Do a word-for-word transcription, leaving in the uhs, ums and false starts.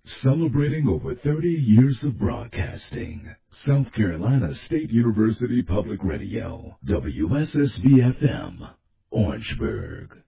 Celebrating over thirty years of broadcasting. South Carolina State University Public Radio, W S S B F M, Orangeburg.